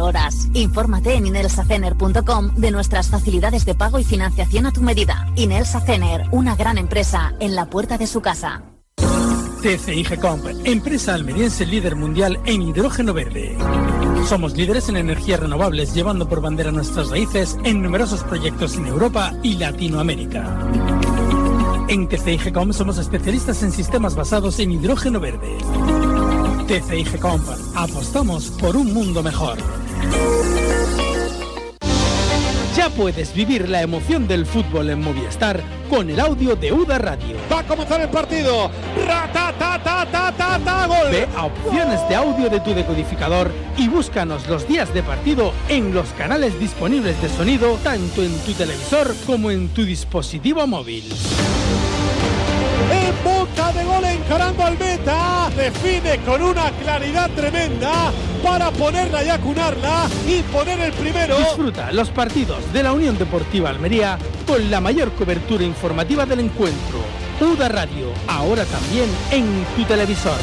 24 horas. Infórmate en inelsacener.com de nuestras facilidades de pago y financiación a tu medida. Inelsa Cener, una gran empresa en la puerta de su casa. TCI Gecomp, empresa almeriense líder mundial en hidrógeno verde. Somos líderes en energías renovables, llevando por bandera nuestras raíces en numerosos proyectos en Europa y Latinoamérica. En TCI Gecomp somos especialistas en sistemas basados en hidrógeno verde. TCI Gecomp, apostamos por un mundo mejor. Ya puedes vivir la emoción del fútbol en Movistar con el audio de UDA Radio. Va a comenzar el partido. ¡Gol! Ve a opciones de audio de tu decodificador y búscanos los días de partido en los canales disponibles de sonido, tanto en tu televisor como en tu dispositivo móvil. En boca de gol, encarando al meta, define con una claridad tremenda para ponerla y acunarla y poner el primero. Disfruta los partidos de la Unión Deportiva Almería con la mayor cobertura informativa del encuentro. UDA Radio, ahora también en tu televisor.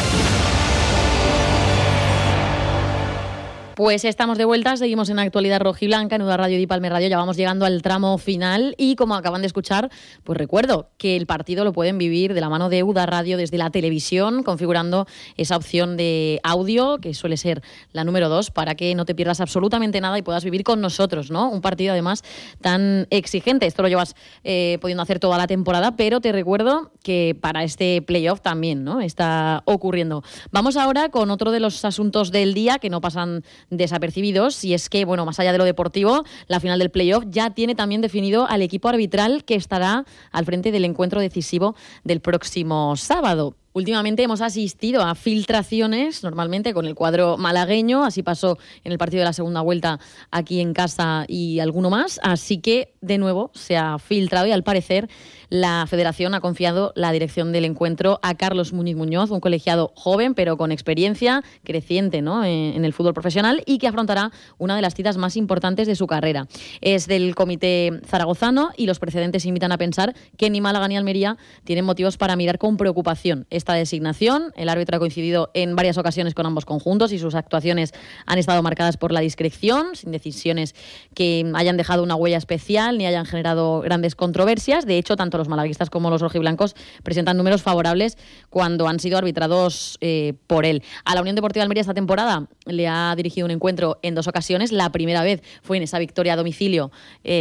Pues estamos de vuelta, seguimos en Actualidad Rojiblanca, en UDA Radio y Palme Radio, ya vamos llegando al tramo final y como acaban de escuchar, pues recuerdo que el partido lo pueden vivir de la mano de UDA Radio desde la televisión, configurando esa opción de audio, que suele ser la número 2, para que no te pierdas absolutamente nada y puedas vivir con nosotros, ¿no? Un partido además tan exigente, esto lo llevas pudiendo hacer toda la temporada, pero te recuerdo que para este playoff también, ¿no? Está ocurriendo. Vamos ahora con otro de los asuntos del día que no pasan desapercibidos, y es que, bueno, más allá de lo deportivo, la final del playoff ya tiene también definido al equipo arbitral que estará al frente del encuentro decisivo del próximo sábado. Últimamente hemos asistido a filtraciones, normalmente con el cuadro malagueño, así pasó en el partido de la segunda vuelta aquí en casa y alguno más, así que de nuevo se ha filtrado y al parecer la Federación ha confiado la dirección del encuentro a Carlos Muñiz Muñoz, un colegiado joven pero con experiencia creciente, ¿no?, en el fútbol profesional y que afrontará una de las citas más importantes de su carrera. Es del comité zaragozano y los precedentes invitan a pensar que ni Málaga ni Almería tienen motivos para mirar con preocupación esta designación. El árbitro ha coincidido en varias ocasiones con ambos conjuntos y sus actuaciones han estado marcadas por la discreción, sin decisiones que hayan dejado una huella especial ni hayan generado grandes controversias. De hecho, tanto los malaguistas como los rojiblancos presentan números favorables cuando han sido arbitrados por él. A la Unión Deportiva Almería esta temporada le ha dirigido un encuentro en 2 ocasiones. La primera vez fue en esa victoria a domicilio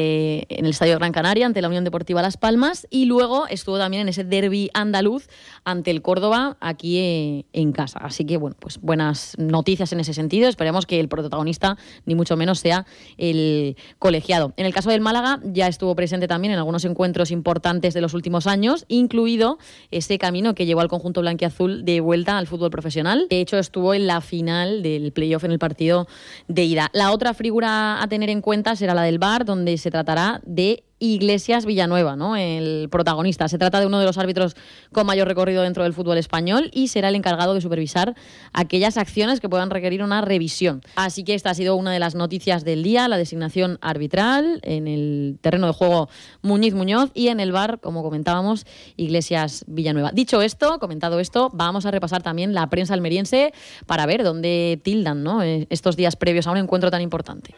en el Estadio Gran Canaria ante la Unión Deportiva Las Palmas y luego estuvo también en ese derbi andaluz ante el Córdoba aquí en casa. Así que, bueno, pues buenas noticias en ese sentido. Esperemos que el protagonista ni mucho menos sea el colegiado. En el caso del Málaga ya estuvo presente también en algunos encuentros importantes de los últimos años, incluido ese camino que llevó al conjunto blanquiazul de vuelta al fútbol profesional. De hecho, estuvo en la final del playoff en el partido de ida. La otra figura a tener en cuenta será la del VAR, donde se tratará de Iglesias Villanueva, ¿no?, el protagonista. Se trata de uno de los árbitros con mayor recorrido dentro del fútbol español y será el encargado de supervisar aquellas acciones que puedan requerir una revisión. Así que esta ha sido una de las noticias del día, la designación arbitral en el terreno de juego Muñiz Muñoz y en el VAR, como comentábamos, Iglesias Villanueva. Dicho esto, comentado esto, vamos a repasar también la prensa almeriense para ver dónde tildan, ¿no?, estos días previos a un encuentro tan importante.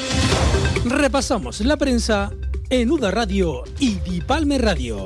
Repasamos la prensa en UDA Radio y Dipalme Radio.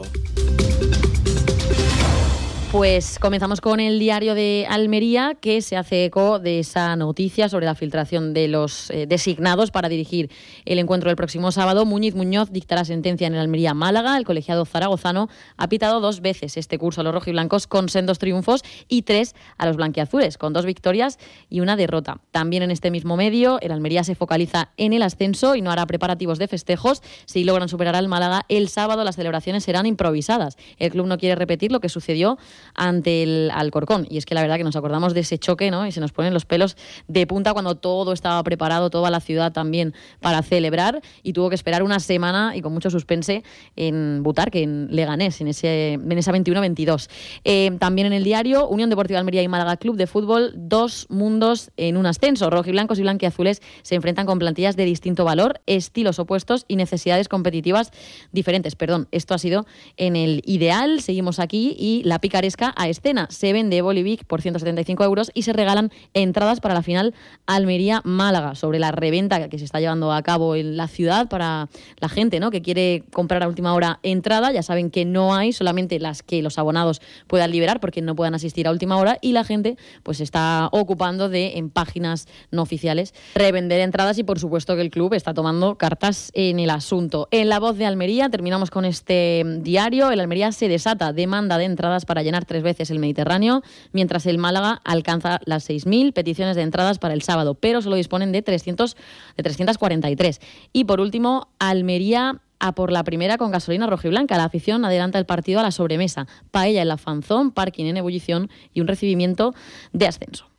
Pues comenzamos con el diario de Almería, que se hace eco de esa noticia sobre la filtración de los designados para dirigir el encuentro del próximo sábado. Muñiz Muñoz dictará sentencia en el Almería Málaga. El colegiado zaragozano ha pitado 2 veces este curso a los rojiblancos con sendos triunfos y 3 a los blanquiazules, con 2 victorias y 1 derrota. También en este mismo medio, el Almería se focaliza en el ascenso y no hará preparativos de festejos. Si logran superar al Málaga, el sábado las celebraciones serán improvisadas. El club no quiere repetir lo que sucedió ante el Alcorcón. Y es que la verdad que nos acordamos de ese choque, ¿no?, y se nos ponen los pelos de punta cuando todo estaba preparado, toda la ciudad también para celebrar, y tuvo que esperar una semana y con mucho suspense en Butarque, en Leganés, en esa 21-22. También en el diario, Unión Deportiva Almería y Málaga Club de Fútbol, 2 mundos en un ascenso. Rojiblancos y blanquiazules se enfrentan con plantillas de distinto valor, estilos opuestos y necesidades competitivas diferentes. Esto ha sido en el Ideal. Seguimos aquí y la picaresca Maresca a Escena. Se vende Bolivic por 175 euros y se regalan entradas para la final Almería-Málaga. Sobre la reventa que se está llevando a cabo en la ciudad para la gente, ¿no?, que quiere comprar a última hora entrada, ya saben que no hay, solamente las que los abonados puedan liberar porque no puedan asistir a última hora, y la gente pues está ocupando de, en páginas no oficiales, revender entradas, y por supuesto que el club está tomando cartas en el asunto. En La Voz de Almería terminamos con este diario. El Almería se desata demanda de entradas para llenar 3 veces el Mediterráneo, mientras el Málaga alcanza las 6.000 peticiones de entradas para el sábado, pero solo disponen de 343. Y por último, Almería a por la primera con gasolina rojiblanca. La afición adelanta el partido a la sobremesa. Paella en la Fanzón, parking en ebullición y un recibimiento de ascenso.